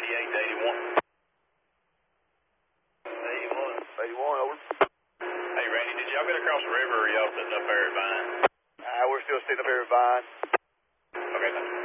to 81. 81, over. Hey, Randy, did y'all get across the river or y'all sitting up there at Vine? We're still sitting up here at Vine. Okay, thanks.